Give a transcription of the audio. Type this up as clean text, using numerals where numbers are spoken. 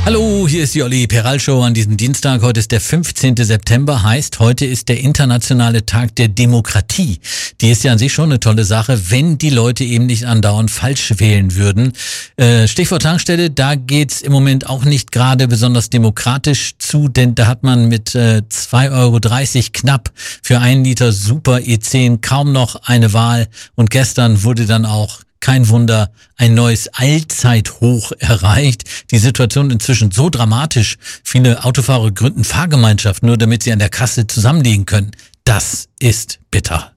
Hallo, hier ist die Olli Peral Show an diesem Dienstag. Heute ist der 15. September, heißt, heute ist der internationale Tag der Demokratie. Die ist ja an sich schon eine tolle Sache, wenn die Leute eben nicht andauernd falsch wählen würden. Stichwort Tankstelle, da geht's im Moment auch nicht gerade besonders demokratisch zu, denn da hat man mit 2,30 € knapp für 1 Liter Super E10 kaum noch eine Wahl. Und gestern wurde dann auch, kein Wunder, ein neues Allzeithoch erreicht. Die Situation inzwischen so dramatisch. Viele Autofahrer gründen Fahrgemeinschaften, nur damit sie an der Kasse zusammenlegen können. Das ist bitter.